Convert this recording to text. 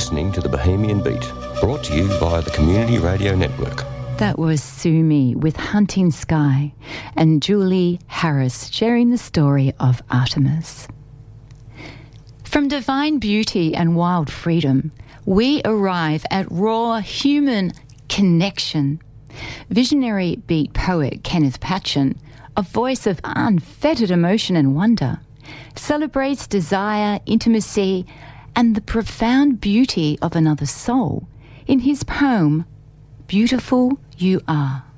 listening to the Bohemian Beat, brought to you via the Community Radio Network. That was Sumi with Hunting Sky and Julie Harris sharing the story of Artemis. From divine beauty and wild freedom, we arrive at raw human connection. Visionary beat poet Kenneth Patchen, a voice of unfettered emotion and wonder, celebrates desire, intimacy, and the profound beauty of another soul in his poem, Beautiful You Are.